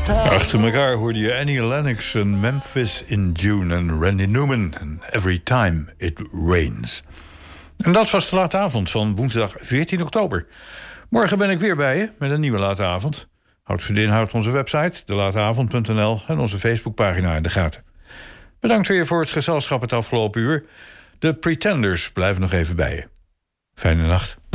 Achter elkaar hoorde je Annie Lennox en Memphis in June en Randy Newman en Every Time It Rains. En dat was de late avond van woensdag 14 oktober. Morgen ben ik weer bij je met een nieuwe late avond. Houd voor de inhoud onze website, delateavond.nl en onze Facebookpagina in de gaten. Bedankt weer voor het gezelschap het afgelopen uur. De Pretenders blijven nog even bij je. Fijne nacht.